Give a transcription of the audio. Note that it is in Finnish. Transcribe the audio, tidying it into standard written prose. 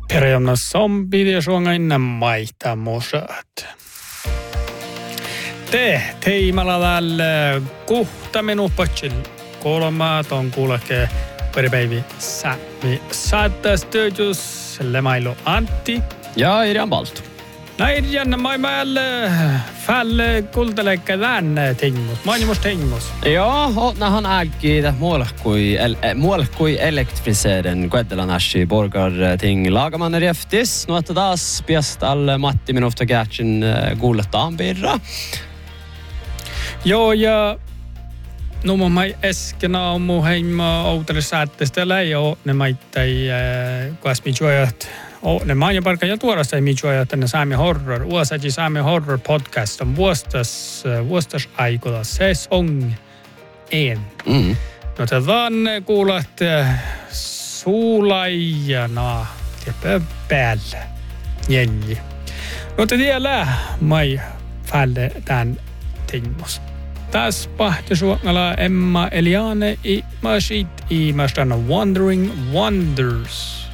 Perjana zombie ja suongainnan maihtaa musat. Teimalla täällä kuhta minu patsil. Kolmaat on kuulake peripäivi Sami. Saattaa studios Lemailu Antti. Ja Irjan Baltu. Irjan maailmalle fälle kultelekka tän tingus. Mainimus tingus. Ja, nahan äggi muulle kui elektriseeren Kveddelan ässi borgarting lagamanner jäftis. No että taas piast alle Matti minufta kätsin kuulettaan birra. Joo, ja no mä äsken aamu heima outere säättestä läi oo ne maittai kas mi juojat. Ne maanja parka ja tuorasta mi juojat ne Sami Horror. Uosaji Sami Horror podcast on vuostas aikola säsong 1. No te vaan kuulat suulajana ja päällä. Jengi. No te tiedä mai fälle tän tingus. Tässä pahtisuoknala Emma Eliane i masit i mastana Wandering Wonders.